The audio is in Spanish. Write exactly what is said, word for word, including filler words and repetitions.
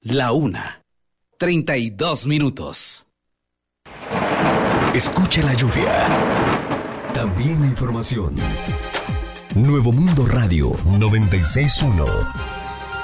La una. Treinta y dos minutos. Escucha la lluvia. También la información. Nuevo Mundo Radio noventa y seis punto uno.